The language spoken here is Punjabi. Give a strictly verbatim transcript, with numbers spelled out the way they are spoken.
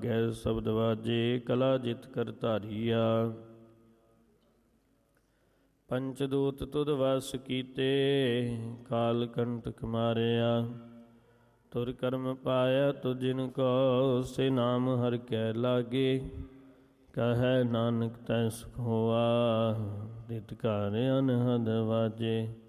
ਲਾਗੈ ਸ਼ਬਦ ਵਾਜੇ, ਕਲਾ ਜਿਤ ਕਰ ਧਾਰੀਆ। ਪੰਚਦੂਤ ਤੁਧ ਵਸ ਕੀਤੇ, ਕਾਲ ਕੰਟਕ ਮਾਰਿਆ। ਤੁਰ ਕਰਮ ਪਾਇਆ ਤੁ ਜਿਨ ਕੋ, ਸੇ ਨਾਮ ਹਰਿ ਕੈ ਲਾਗੇ। ਕਹੈ ਨਾਨਕ ਤੈ ਸੁਖ ਹੋਆ, ਤਿਤ ਘਰ ਅਨਹਦ ਵਾਜੇ।